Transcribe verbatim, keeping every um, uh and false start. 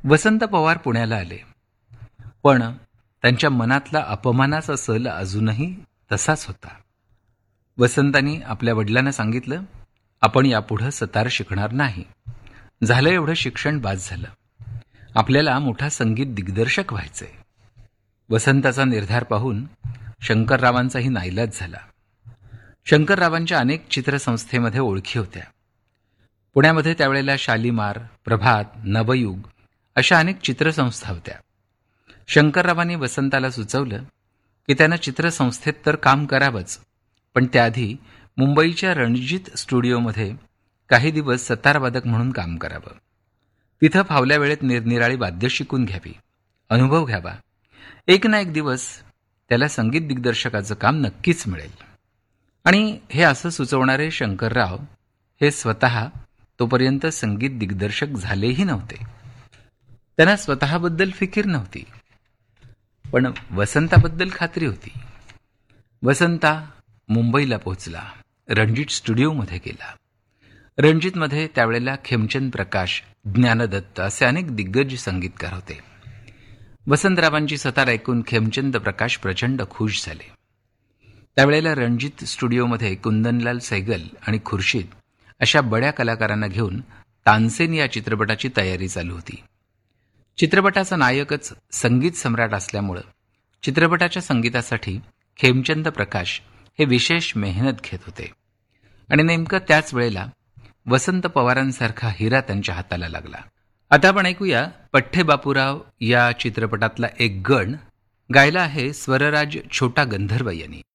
वसंत पवार पुण्याला आले, पण त्यांच्या मनातला अपमानाचा सल अजूनही तसाच होता. वसंतांनी आपल्या वडिलांना सांगितलं, आपण यापुढं सतार शिकणार नाही. झालं एवढं शिक्षण बास झालं. आपल्याला मोठा संगीत दिग्दर्शक व्हायचंय. वसंताचा निर्धार पाहून शंकररावांचाही नाईलाज झाला. शंकररावांच्या अनेक चित्रसंस्थेमध्ये ओळखी होत्या. पुण्यामध्ये त्यावेळेला शालिमार, प्रभात, नवयुग अशा अनेक चित्रसंस्था होत्या. शंकररावांनी वसंताला सुचवलं की त्यानं चित्रसंस्थेत तर काम करावंच, पण त्याआधी मुंबईच्या रणजित स्टुडिओमध्ये काही दिवस सतारवादक म्हणून काम करावं. तिथं फावल्या वेळेत निरनिराळी वाद्य शिकून घ्यावी, अनुभव घ्यावा. एक ना एक दिवस त्याला संगीत दिग्दर्शकाचं काम नक्कीच मिळेल. आणि हे असं सुचवणारे शंकरराव हे स्वतः तोपर्यंत संगीत दिग्दर्शक झालेही नव्हते. त्यांना स्वतःबद्दल फिकीर नव्हती, पण वसंताबद्दल खात्री होती. वसंता मुंबईला पोहोचला, रणजित स्टुडिओमध्ये गेला. रणजितमध्ये त्यावेळेला खेमचंद प्रकाश, ज्ञानदत्त असे अनेक दिग्गज संगीतकार होते. वसंतरावांची सतार ऐकून खेमचंद प्रकाश प्रचंड खुश झाले. त्यावेळेला रणजित स्टुडिओमध्ये कुंदनलाल सैगल आणि खुर्शीद अशा बड्या कलाकारांना घेऊन तानसेन या चित्रपटाची तयारी चालू होती. चित्रपटाचा नायकच संगीत सम्राट असल्यामुळं चित्रपटाच्या संगीतासाठी खेमचंद प्रकाश हे विशेष मेहनत घेत होते. आणि नेमकं त्याच वेळेला वसंत पवारांसारखा हिरा त्यांच्या हाताला लागला. आता आपण ऐकूया पठ्ठे बापूराव या चित्रपटातला एक गण. गायला आहे स्वरराज छोटा गंधर्व यांनी.